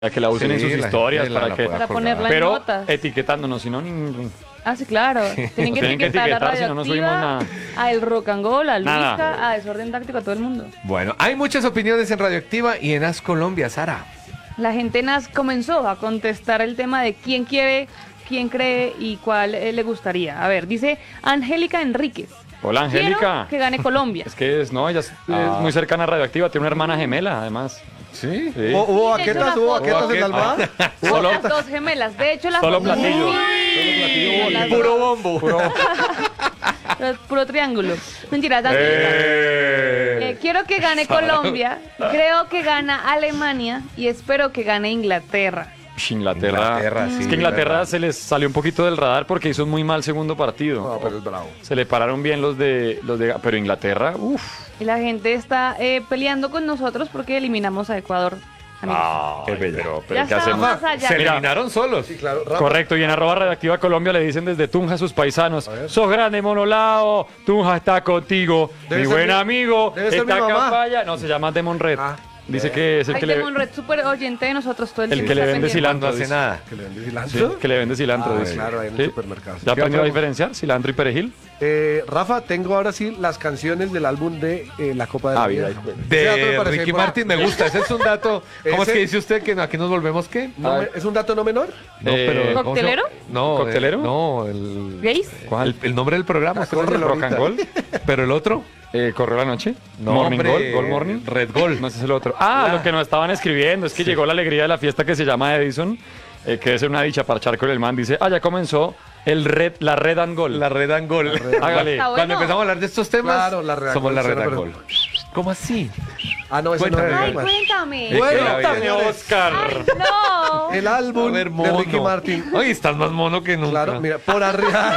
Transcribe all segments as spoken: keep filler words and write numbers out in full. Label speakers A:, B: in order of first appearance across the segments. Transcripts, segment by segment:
A: Para que la usen
B: Sí,
A: en sus
B: la
A: historias,
B: gente la-
A: para
B: la
A: que...
B: pueda
C: Para
B: colgar.
C: ponerla en
A: Pero
C: notas.
A: etiquetándonos, si no... ni-
C: Ah, sí, claro. Tienen que
A: Tienen que
C: etiquetar a la
A: etiquetar, si no, no subimos
C: radioactiva,
A: nada.
C: a El Rock and Roll, a
A: Nada.
C: Luisca, a Desorden Táctico, a todo el mundo.
B: Bueno, hay muchas opiniones en Radioactiva y en As Colombia, Sara.
C: La gente nas comenzó a contestar el tema de quién quiere, quién cree y cuál eh, le gustaría. A ver, dice Angélica Enríquez.
A: Hola, Angélica.
C: Quiero que gane Colombia.
A: Es que es, no, ella es,
B: Ah.
A: es muy cercana a Radioactiva, tiene una hermana gemela, además.
B: ¿Sí?
A: Sí.
D: ¿Hubo, hubo
C: Sí, de hecho,
D: baquetas?
C: la
D: ¿Hubo
C: foto.
D: baquetas en la almohada?
C: Son las dos gemelas. De hecho, la
A: Solo
C: foto-
A: platillo.
C: Uy, las
A: Puro
C: dos.
A: bombo. Puro...
C: Puro, puro triángulo. Mentira, Angélica.
A: Eh.
C: Eh, quiero que gane Colombia, creo que gana Alemania y espero que gane Inglaterra.
A: Ush, Inglaterra.
B: Inglaterra, sí,
A: es que Inglaterra
B: verdad.
A: se les salió un poquito del radar porque hizo un muy mal segundo partido.
D: No, pero es bravo.
A: Se le pararon bien los de los de pero Inglaterra, uff.
C: Y la gente está eh, peleando con nosotros porque eliminamos a Ecuador. amigos.
A: Ah, pero, pero
C: ya
A: ¿qué
C: estamos
A: hacemos?
C: más allá.
B: Se
A: Mira.
B: eliminaron solos.
D: Sí, claro. Rafa,
A: Correcto, y en arroba Radioactiva Colombia le dicen desde Tunja a sus paisanos, sos grande Monolao, Tunja está contigo,
D: Debe
A: mi
D: ser
A: buen
D: mi-
A: amigo,
D: debe ser
A: está
D: mi mamá.
A: Capaya, no, se llama Demon Red,
D: Ah,
A: dice que es el
C: Ay,
A: que le,
C: Demon Red, súper oyente de nosotros todo el,
A: el
C: tiempo,
A: que le
C: está
A: vende
C: pendiente.
B: No
A: cilantro,
B: hace
A: dice.
B: nada.
D: que le vendí
A: Sí,
D: cilantro.
A: que le vende cilantro,
D: Ah,
A: dice.
D: claro, ahí en el
A: ¿Sí?
D: supermercado.
A: ¿Ya
D: ¿Qué
A: aprendió a
D: otro?
A: diferenciar cilantro y perejil?
D: Eh, Rafa, tengo ahora sí las canciones del álbum de eh, La Copa de la
A: Ah,
D: Vida.
A: vida,
D: Ese dato me
B: De
D: pareció
B: Ricky
D: importante.
B: Martin me gusta. Ese es un dato. ¿Cómo es
D: Ese-
B: que dice usted que aquí nos volvemos qué?
D: No me- ¿Es un dato no menor?
B: No,
A: Eh,
B: pero. ¿cómo se-
C: ¿Coctelero?
B: No,
A: ¿Coctelero?
B: eh, no, el.
C: ¿Gays?
A: ¿Cuál?
B: El, el nombre del programa. usted
D: Acuérdelo
B: sabe.
A: ¿Rock and Gold?
B: Pero el otro.
A: Eh, ¿Correo la noche?
B: No,
A: ¿Morning
B: hombre,
A: Gold? ¿Gold Morning?
B: Red Gold.
A: No, ese es el otro. Ah,
B: Ah.
A: lo que nos estaban escribiendo, es que llegó la alegría de la fiesta que se llama Edison, eh, que es una dicha parchar con el man, dice, ah, ya comenzó el red, la Red and Gold.
B: La Red and Gold.
A: Hágale.
C: Está
B: Cuando
C: bueno.
B: empezamos a hablar de estos temas,
D: Claro, la Red and
B: somos la
D: Gold,
B: Red and
D: pero-
B: Gold. ¿Cómo así?
D: Ah, no, ese no
B: Cuéntame.
D: es
C: Ay,
D: más.
C: cuéntame.
B: Eh,
D: Bueno,
B: que la vida-
A: Cuéntame, Oscar.
C: No.
D: El álbum
B: A ver,
D: de
B: mono.
D: Ricky Martin.
B: Oye, estás más mono que nunca.
D: Claro, mira, por arriba.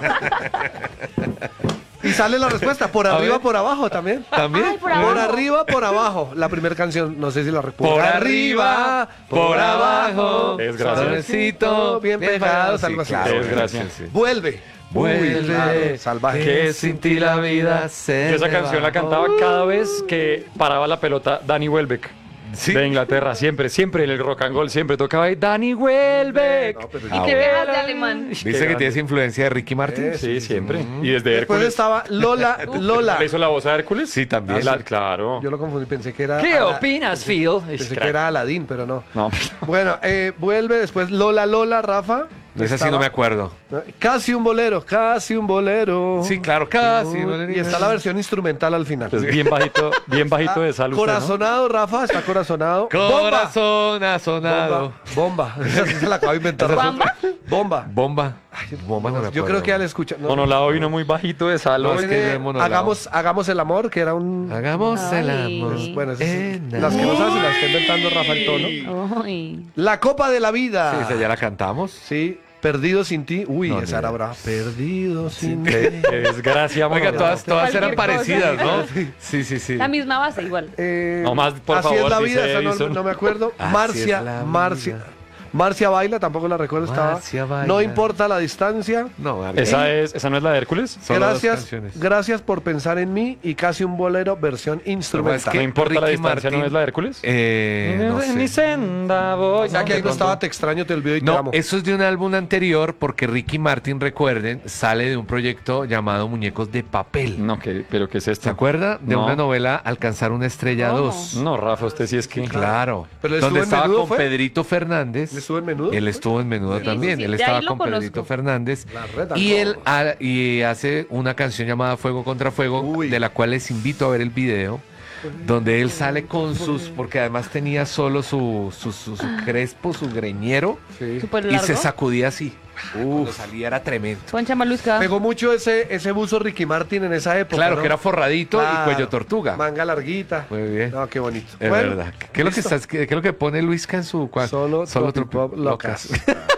D: Y sale la respuesta, por
B: A
D: arriba,
B: ver.
D: por abajo también.
B: ¿También?
C: Ay, por abajo.
D: Por arriba, por abajo. La primera canción, no sé si la recuerdo.
B: Por arriba, por abajo.
A: Es gracia.
B: Suavecito,
D: Bien pegados,
B: sí,
D: algo así.
B: claro,
A: Es gracia.
B: sí, sí.
D: Vuelve.
B: Vuelve,
D: Uy, claro, salvaje.
B: que sin ti la vida se
A: Yo esa canción la cantaba cada vez que paraba la pelota Danny Welbeck.
B: Sí.
A: De Inglaterra, siempre, siempre en el rock and roll, siempre tocaba ahí Danny Welbeck.
D: No, pero-
C: ¿Y
B: Ah,
C: qué
B: bueno.
C: veas de alemán?
B: Dice que tienes influencia de Ricky Martin.
D: Eh,
A: Sí, siempre. Y desde
D: Después
A: Hércules.
D: estaba Lola, Lola.
A: ¿Le hizo la voz a Hércules?
B: Sí, también.
A: La- claro.
D: Yo lo confundí, pensé que era...
A: ¿Qué
D: Ala-
A: opinas, Phil? Es
D: Pensé
A: crack.
D: que era Aladín, pero no.
A: No.
D: Bueno, eh, vuelve después Lola, Lola, Rafa.
B: De esa sí no
D: Estaba-
B: me acuerdo.
D: Casi un bolero, casi un bolero.
B: Sí, claro, casi.
D: Y está la versión instrumental al final.
A: Es bien bajito, bien bajito de salud.
D: Corazonado, Rafa, está corazonado.
B: Corazón ha
D: Bomba.
B: sonado.
D: Bomba. Bomba. Esa sí se la acabo de inventar.
C: ¿Bomba?
D: Bomba.
B: Bomba. Bomba no me
D: Yo
B: acuerdo.
D: creo que ya le escucha. no,
A: Monolao vino muy bajito de
B: No,
A: salud.
B: es que
D: viene,
B: no es monolao.
D: hagamos, hagamos el amor, que era un...
B: Hagamos el
C: Ay.
B: amor.
D: Pues, bueno, esas-
B: en
D: las que no
B: amor.
D: saben se las está inventando Rafa el tono.
C: Ay.
D: La Copa de la
B: Sí,
D: Vida.
B: esa ya la cantamos.
D: Sí, Perdido sin ti. Uy,
B: No,
D: esa
B: ni
D: era
B: idea.
D: brava. Perdido sin ti.
A: Qué, qué desgracia,
B: Oiga,
A: Monolao.
B: todas, todas eran
C: Cualquier cosa.
B: parecidas, ¿no? Sí, sí, sí.
C: La misma base, igual.
D: Eh,
A: No más, por
D: así
A: favor,
D: es la
A: dice
D: vida, esa no,
A: Edison.
D: no me acuerdo.
B: Así
D: Marcia,
B: es la
D: Marcia.
B: vida.
D: Marcia baila, tampoco la recuerdo,
B: Marcia
D: estaba.
B: baila.
D: No importa la distancia.
B: No, María.
A: ¿Esa, es, ¿Esa no es la de Hércules?
B: Son las dos
D: Gracias,
B: canciones.
D: gracias por pensar en mí y casi un bolero versión instrumental.
A: ¿No importa la
B: Ricky
A: distancia,
B: Martin-
A: no es la de Hércules?
B: Eh, no
A: En mi
B: sé.
A: senda voy.
D: O sea que ahí no
A: de
D: estaba
A: pronto.
D: Te extraño, te olvido y te
B: No,
D: amo.
B: eso es de un álbum anterior porque Ricky Martin, recuerden, sale de un proyecto llamado Muñecos de Papel.
A: No, ¿qué, pero ¿qué es esto?
B: ¿Se acuerda? De
A: No.
B: una novela Alcanzar una estrella
C: ¿Cómo?
B: dos.
A: No, Rafa, usted sí es que...
B: Claro.
D: ¿Pero él
B: donde
D: estuvo en
B: estaba
D: Menudo,
B: con
D: fue?
B: Pedrito Fernández.
D: ¿Le estuvo en Menudo?
B: Él estuvo en Menudo
C: Sí,
B: también.
C: sí,
B: Él
C: de
B: estaba
C: ahí lo
B: con
C: conozco.
B: Pedrito Fernández.
D: La Red and
B: Y él
D: Gold.
B: ha- y hace una canción llamada Fuego contra Fuego,
D: Uy.
B: de la cual les invito a ver el video, donde él sale con sus, porque además tenía solo su, su, su, su crespo, su greñero,
D: Sí.
C: Súper
B: y
C: largo.
B: se sacudía así. Cuando salía era tremendo.
C: Concha Malusca.
D: Pegó mucho ese, ese buzo Ricky Martin en esa época.
B: Claro,
D: ¿no?
B: que era forradito
D: Claro.
B: y cuello tortuga.
D: Manga larguita.
B: Muy bien.
D: No, qué bonito.
B: Es
D: Bueno,
B: verdad. ¿Qué es, lo que
D: listo.
B: estás, qué, qué es lo que pone Luisca en su cua-
D: Solo,
B: Solo
D: Tropipop
B: Tropi-
D: locas.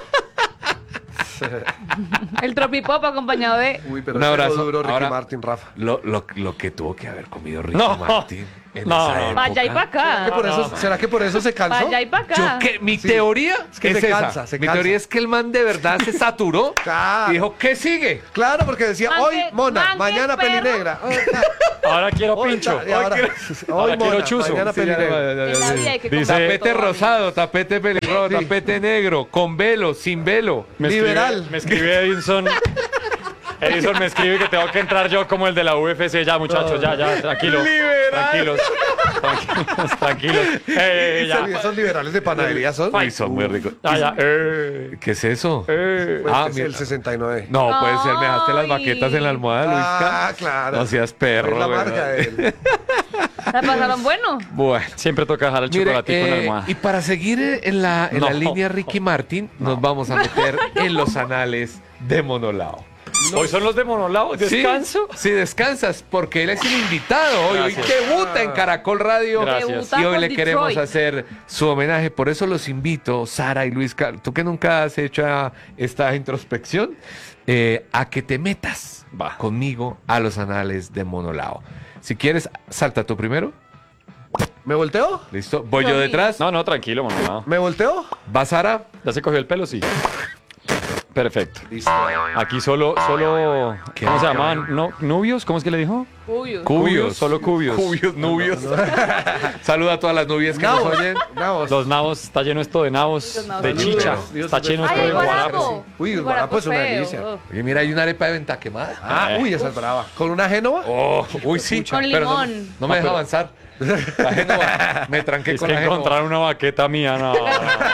C: El tropipop acompañado de...
D: Uy, pero
B: Un
D: ese
B: abrazo.
D: duro Ricky
B: Ahora-
D: Martin, Rafa.
B: Lo, lo, lo que tuvo que haber comido Ricky
A: No.
B: Martin. en
A: No,
B: esa
A: no,
B: época.
C: Para allá y para
D: ¿Será que
C: acá.
D: por eso, ¿será que por eso se
C: Para
D: cansó?
C: allá y para
B: Yo
C: acá.
B: que, mi
D: Sí.
B: teoría
D: Es que
B: es
D: se
B: esa.
D: cansa, se
B: Mi
D: cansa.
B: teoría es que el man de verdad se saturó
D: Claro.
B: y dijo, ¿qué sigue?
D: Claro, porque decía,
C: Man
D: hoy
C: que-
D: mona,
C: man que
D: mañana
C: perro.
D: pelinegra. Hoy,
A: Ahora quiero
D: hoy,
A: pincho.
D: y ahora,
A: Hoy
D: hoy
A: ahora quiero
D: mona,
A: chuzo.
D: mañana
B: Sí, ya,
D: pelinegra.
B: ya, ya,
C: En la
B: ya.
C: vida hay que
A: Dice-
C: comprar
B: Tapete
C: todo,
B: rosado, tapete pelirrojo,
D: Sí.
B: tapete negro, con velo, sin velo.
A: Me
D: Liberal.
A: Escribe, me escribe Edison. Edison me escribe que tengo que entrar yo como el de la U F C. Ya, muchachos, ya, ya, tranquilos.
B: Liberal.
A: Tranquilos. Tranquilos, tranquilos. Ey, ey, ya.
D: Esos liberales de panadería son.
B: Uy, son muy ricos.
A: Ya, ya. Eh,
B: ¿Qué es eso?
A: eh.
D: Pues,
B: Ah,
D: es
B: mira.
D: el sesenta y nueve.
B: No, puede ser, me dejaste las
C: Ay.
B: baquetas en la almohada, Luisca.
D: Ah, claro.
B: No seas perro,
D: Es la
B: güey.
D: marca de él.
C: ¿La pasaron bueno?
B: Bueno.
A: Siempre toca dejar el
B: Mire,
A: chocolatico en la
B: eh,
A: almohada.
B: y para seguir en la, en la
A: No.
B: línea Ricky Martin, nos vamos a meter en los anales de Monolao.
A: Hoy son los de Monolao. ¿Descanso?
B: Sí, sí, descansas, porque él es el invitado hoy. Hoy
A: Gracias.
B: debuta en Caracol Radio.
A: Gracias.
C: Debuta
B: Y hoy
C: con
B: le queremos
C: Detroit.
B: hacer su homenaje. Por eso los invito, Sara y Luis, Car- tú que nunca has hecho a- esta introspección, eh, a que te metas
A: Va.
B: conmigo a los anales de Monolao. Si quieres, salta tú primero.
D: ¿Me volteo?
B: ¿Listo? Voy yo
C: Conmigo.
B: detrás.
A: No, no, tranquilo, Monolao.
D: ¿Me volteo?
B: ¿Va Sara?
A: ¿Ya se cogió el pelo? Sí. Perfecto.
D: Listo.
A: Aquí solo, solo,
B: ¿Qué?
A: ¿cómo se llamaban? No, ¿nubios? ¿Cómo es que le dijo?
C: Cubios.
B: Cubios.
A: Solo cubios.
B: Cubios, nubios. Saluda a todas las nubias que nos oyen.
D: Nabos.
A: Los nabos, está lleno esto de nabos,
C: Los nabos.
A: de chicha,
D: Dios,
A: está
D: Dios,
A: lleno
C: ¡Ay,
A: esto
C: el
A: de
D: Dios,
A: guarapo.
C: guarapo!
D: Uy, el guarapo es una
C: feo.
D: delicia.
C: Ugh.
B: Oye, mira, hay una arepa de venta quemada.
D: Ah, uy, esa es brava. ¿Con una Génova?
B: Oh, uy, sí.
C: Con
B: pero no-
C: limón.
B: No, me deja
A: pero-
B: avanzar. La Génova. Me tranqué
A: Es
B: con
A: que
B: la Génova.
A: encontrar una baqueta mía, no. no, no,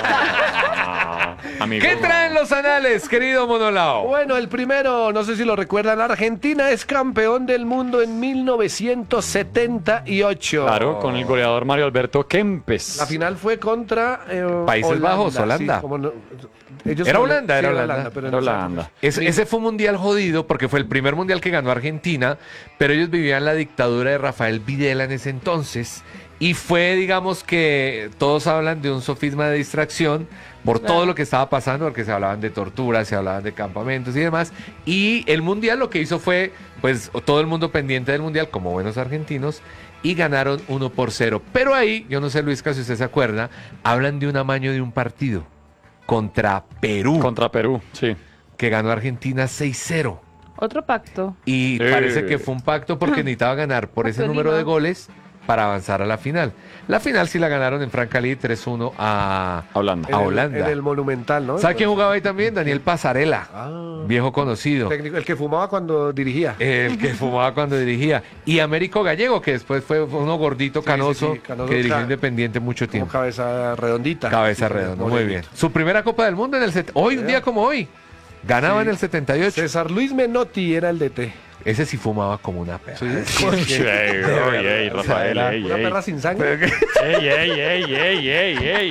A: no. Amigo,
B: ¿Qué
A: no.
B: traen los anales, querido Monolao?
D: Bueno, el primero, no sé si lo recuerdan, Argentina es campeón del mundo en mil novecientos setenta y ocho.
A: Claro, con el goleador Mario Alberto Kempes.
D: La final fue contra eh,
B: Países Bajos, Holanda.
D: sí, como no- ellos
B: Era
D: como-
B: Holanda,
D: sí,
B: era Holanda.
D: pero
A: Era
D: no sé.
A: Holanda.
B: Es- ese fue un mundial jodido porque fue el primer mundial que ganó Argentina, pero ellos vivían la dictadura de Rafael Videla en ese entonces y fue, digamos que todos hablan de un sofisma de distracción por todo lo que estaba pasando, porque se hablaban de torturas, se hablaban de campamentos y demás, y el mundial lo que hizo fue, pues todo el mundo pendiente del mundial como buenos argentinos y ganaron uno por cero. Pero ahí, yo no sé Luisca si usted se acuerda, hablan de un amaño de un partido contra Perú,
A: Contra Perú, sí.
B: que ganó Argentina seis cero.
C: Otro pacto.
B: Y
A: Eh.
B: parece que fue un pacto porque necesitaba ganar por ese
C: Porque
B: número
C: Lima.
B: de goles para avanzar a la final. La final sí la ganaron en Francalí tres uno a,
A: Holanda.
D: En
B: a
D: el-
B: Holanda.
D: En el Monumental, ¿no?
B: ¿Sabe quién jugaba ahí también? Daniel Pasarela,
D: Ah,
B: viejo conocido.
D: técnico, el que fumaba cuando dirigía.
B: El que fumaba cuando dirigía. Y Américo Gallego, que después fue uno gordito,
D: Sí,
B: canoso,
D: sí, sí, canoso,
B: que dirigió
D: ca-
B: Independiente mucho
D: Como
B: tiempo.
D: cabeza redondita.
B: Cabeza
D: Sí,
B: redonda, muy
D: morenito.
B: bien. Su primera Copa del Mundo en el... set- Hoy, un día como hoy. Ganaba
D: Sí.
B: en el setenta y ocho.
D: César Luis Menotti era el D T.
B: Ese sí fumaba como una perra.
A: Ey, ey, ey, Rafael, ey,
D: Una
A: ey.
D: perra sin sangre.
A: Ey, ey, ey, ey, ey, ey.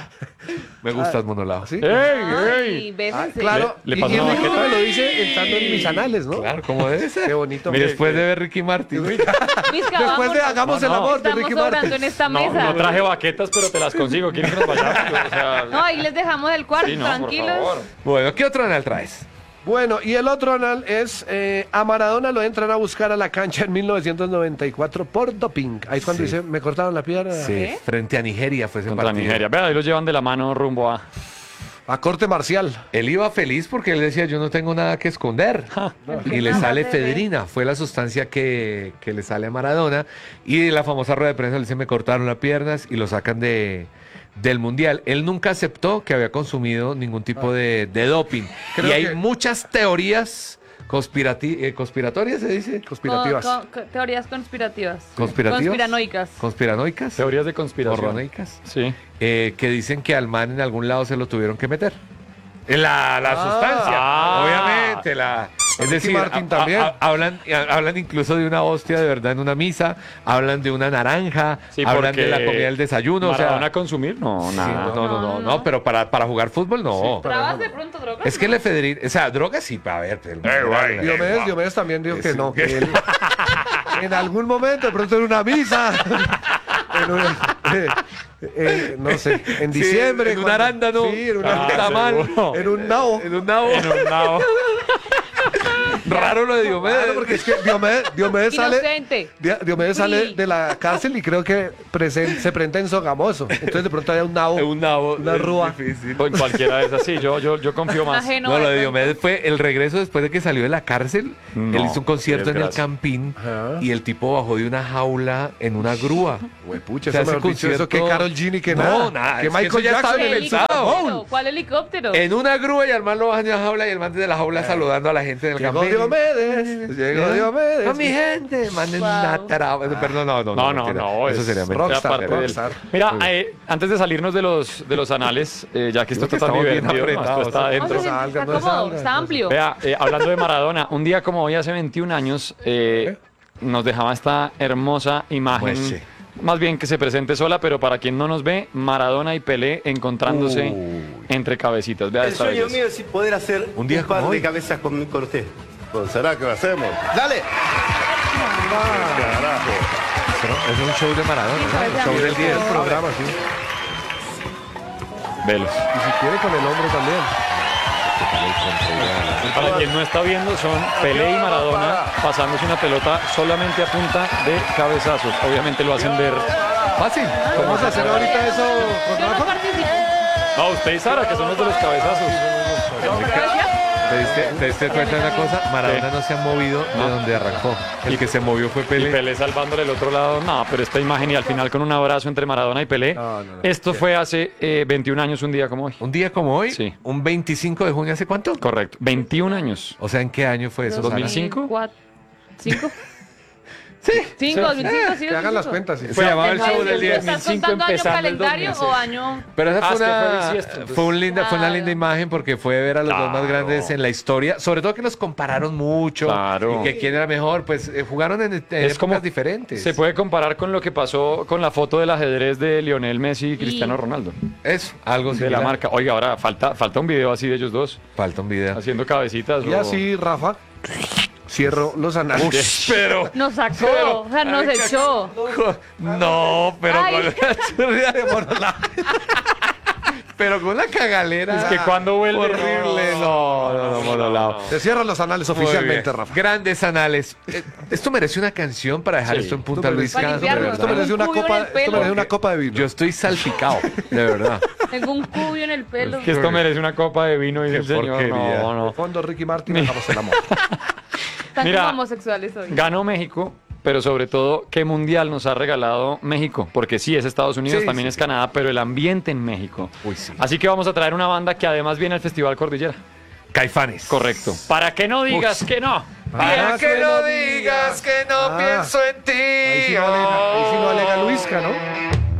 B: Me gustas, Monolao.
D: ¿Sí?
A: Ey,
C: Ay,
A: ey.
C: bésense.
D: Ah, claro.
A: Le- le
D: y
A: pasó
D: y
A: una
D: Enrique
A: baqueta.
D: me lo dice estando en mis anales, ¿no?
B: Claro, como debe ser.
D: Qué bonito.
B: Y después de ver Ricky Martin.
C: Misca,
D: Después de
C: vámonos.
D: hagamos el
A: No, no.
D: amor de
C: Estamos
D: Ricky
C: sobrando
D: Martin.
C: en esta
A: No,
C: mesa.
A: no traje baquetas, pero te las consigo. ¿Quieren que nos vayamos? O sea,
C: No, ahí les dejamos el cuarto,
A: sí, no, por
C: tranquilos.
A: favor.
B: Bueno, ¿qué otro anal traes?
D: Bueno, y el otro anal es eh, a Maradona lo entran a buscar a la cancha en mil novecientos noventa y cuatro por doping. Ahí es cuando
B: Sí.
D: dice, me cortaron la pierna.
B: Sí,
C: ¿Qué?
B: frente a Nigeria fue ese
A: Contra
B: partido.
A: Nigeria. Vea, ahí los llevan de la mano rumbo a...
D: A corte marcial.
B: Él iba feliz porque él decía, yo no tengo nada que esconder. Y le sale
C: Aparte de-
B: efedrina, fue la sustancia que, que le sale a Maradona. Y en la famosa rueda de prensa le dice, me cortaron las piernas y lo sacan de, del Mundial. Él nunca aceptó que había consumido ningún tipo de, de doping.
D: Creo
B: y hay
D: que-
B: muchas teorías conspirati- eh, conspiratorias, se dice.
D: Conspirativas.
C: Con- con- con- teorías conspirativas.
B: ¿Conspirativas?
C: Conspiranoicas.
B: Conspiranoicas.
A: Teorías de conspiración.
B: Morronoicas.
A: Sí.
B: eh, que dicen que al man en algún lado se lo tuvieron que meter. La, la
D: Ah.
B: sustancia,
A: Ah.
B: obviamente. La, es
D: Ricky
B: decir,
D: Martin
B: a- a-
D: también.
B: a- hablan, a- hablan incluso de una hostia de verdad en una misa, hablan de una naranja,
A: Sí,
B: hablan
A: porque
B: de la comida del desayuno. O sea,
A: ¿Maradona consumir? No,
B: sí,
A: nada.
B: no, no, no, no,
C: No, no.
B: pero para, para jugar fútbol no.
C: ¿Trabas de pronto drogas?
B: Es que el efedrina, o sea, drogas sí, para ver. el- el-
D: Diomedes, Diomedes también dijo que
B: Sí.
D: no, que él en algún momento, de pronto en una misa, en una- eh, eh, no sé, en
B: Sí,
D: diciembre.
B: en un
D: cuando-
B: arándano,
D: Sí, en, una-
A: Ah,
B: un tamal,
A: seguro.
D: en un nao.
B: en un nabo.
A: En un nao.
B: Raro lo de Diomedes.
D: Claro, porque es que Diomedes, Diomedes sale,
C: Inocente.
D: Di- Diomedes
C: Free.
D: sale de la cárcel y creo que presen- se presenta en Sogamoso. Entonces de pronto hay un nabo.
B: Un nabo.
D: Una
B: es
D: rúa.
B: difícil.
A: Pues cualquiera de esas, sí, yo, yo, yo confío más.
C: Ajeno
B: No,
C: a
B: lo de
C: pronto.
B: Diomedes fue el regreso después de que salió de la cárcel.
A: No,
B: Él hizo un concierto
A: qué
B: en el
A: desgracia.
B: Campín
D: Ajá.
B: y el tipo bajó de una jaula en una grúa.
D: Huepucha,
B: O sea,
D: eso,
B: ese
D: mejor dicho, eso que
B: concierto-
D: Karol G ni que
B: No,
D: nada.
B: nada,
D: Que
B: es que
D: Michael
B: eso ya
D: Jackson
B: estaba
D: en el
B: pensado.
C: Helicóptero. ¿Cuál helicóptero?
B: En una grúa y al man lo bajan de una jaula y el man desde la jaula saludando a la gente del
D: Llegó
B: Campín.
D: Diomedes. Llegó Diomedes.
B: A mi gente, manden
C: Wow.
B: una traba. Perdón, no, no,
A: No, no,
B: mentira.
A: no.
B: Eso
A: es-
B: sería mentira.
D: rockstar,
A: aparte del-
D: rockstar.
A: Mira, eh, antes de salirnos de los, de los anales, eh, ya que esto
B: Creo que
A: está tan
B: estamos bien
A: divertido, no, esto
B: apretados,
A: está
B: ¿eh?
C: No,
A: adentro.
C: se-
D: salga,
C: está
D: no
C: cómodo,
D: salga,
C: está
D: no
C: amplio.
A: Vea, eh, hablando de Maradona, un día como hoy, hace veintiún años, eh, nos dejaba esta hermosa imagen.
B: Pues sí.
A: Más bien que se presente sola, pero para quien no nos ve, Maradona y Pelé encontrándose
B: Uy.
A: entre cabecitas. Vea
E: El
A: esta
E: sueño
A: belleza.
E: mío es poder hacer
B: Un
E: un,
B: día
E: par
B: como hoy.
E: de cabezas con, con usted. Pues será que lo hacemos. ¡Dale! Carajo.
B: Es un show de Maradona,
C: Sí,
B: ¿no?
C: parece
B: El show
C: a mí.
B: del día.
D: El programa, sí.
A: Velos.
D: Y si quiere con el hombro también.
A: Para quien no está viendo, son Pelé y Maradona pasándose una pelota solamente a punta de cabezazos. Obviamente lo hacen ver.
B: Fácil.
D: ¿Vamos a hacer ahorita eso con
C: Yo no
D: Rafa?
C: participo.
A: No, usted y Sara, que son los de los cabezazos.
B: ¿Te diste, te diste cuenta de una cosa? Maradona no se ha movido de donde arrancó. El que se movió fue
A: Y
B: Pelé.
A: Pelé salvándole el otro lado. No, pero esta imagen y al final con un abrazo entre Maradona y Pelé.
D: No, no, no.
A: Esto fue hace eh, veintiún años, un día como hoy.
B: Un día como hoy,
A: Sí.
B: un veinticinco de junio, ¿hace cuánto?
A: Correcto. veintiún años.
B: O sea, ¿en qué año fue eso?
A: dos mil
B: Sara?
A: cinco.
C: Cuatro- ¿Cinco?
B: Sí.
C: ¿Cinco? ¿dos mil cinco? Sí,
D: Que hagan las
C: dos mil cinco.
D: cuentas. Sí.
B: Se llamaba el
C: Ay,
B: show del día.
C: ¿Estás
A: dos mil cinco
C: contando año
A: empezando el
C: calendario
A: dos mil
C: o
A: seis.
C: año...?
B: Pero esa
A: Ah,
B: fue,
A: es que fue
B: una,
A: bisiesto, entonces.
B: fue, un linda, fue una
C: Claro.
B: linda imagen porque fue ver a los dos más
A: Claro.
B: grandes en la historia. Sobre todo que los compararon mucho.
A: Claro.
B: Y que quién era mejor. Pues eh, jugaron en, en
A: Es
B: épocas
A: como
B: diferentes.
A: Se puede comparar con lo que pasó con la foto del ajedrez de Lionel Messi y Cristiano Ronaldo.
B: Eso, algo
A: De la
B: similar.
A: marca. Oiga, ahora falta, falta un video así de ellos dos
B: Falta un video.
A: haciendo cabecitas.
D: Y
A: o-
D: así, Rafa, cierro los análisis.
B: Pero...
C: Nos sacó, o sea, nos echó.
B: No, pero
C: Ay.
B: con la churria de Morolá. Pero con la cagalera.
A: Es que cuando vuelve.
B: Horrible. No, no, no, Morolao.
D: Se cierran los análisis
B: Muy
D: oficialmente,
B: bien.
D: Rafa.
B: Grandes anales. Eh, Esto merece una canción para dejar
A: Sí.
B: esto en punta,
D: Esto
B: Luis.
D: merece-
C: Para
B: Castro,
C: limpiarnos,
B: de
D: Esto
B: verdad.
D: merece una
C: Un cubo en
D: copa,
C: el
D: esto
C: pelo.
D: merece una copa de vino.
B: Yo estoy salpicado, de verdad.
C: Tengo un cubio en el pelo.
A: Que esto merece una copa de vino y
B: Qué
A: el señor.
B: porquería.
A: No,
D: De
A: no.
D: fondo, Ricky Martin, hagamos el amor.
C: Están
A: Mira,
C: como homosexuales hoy.
A: Ganó México, pero sobre todo, ¿qué mundial nos ha regalado México? Porque sí, es Estados Unidos,
B: Sí,
A: también
B: sí,
A: es
B: sí.
A: Canadá, pero el ambiente en México.
B: Uy, sí.
A: Así que vamos a traer una banda que además viene al Festival Cordillera.
B: Caifanes.
A: Correcto. Para que no digas que no.
B: Para
D: Ah,
B: que no digas que no
D: Ah.
B: pienso en ti.
D: Ahí sí no alega, ahí sí no alega Luisca, ¿no?